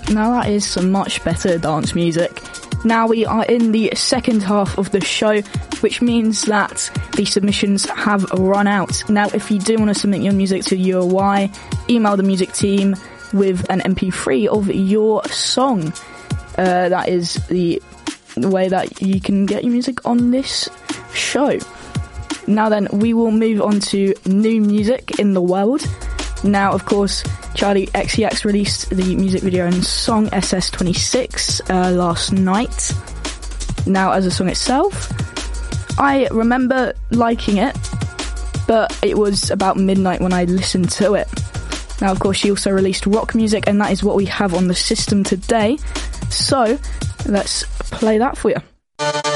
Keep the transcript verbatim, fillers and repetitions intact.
Now that is some much better dance music. Now we are in the second half of the show, which means that the submissions have run out. Now, if you do want to submit your music to U O Y, email the music team with an M P three of your song. Uh, that is the way that you can get your music on this show. Now then, we will move on to new music in the world. Now, of course, Charli X C X released the music video and song S S twenty-six uh, last night. Now, as a song itself, I remember liking it, but it was about midnight when I listened to it. Now, of course, she also released rock music, and that is what we have on the system today. So, let's play that for you.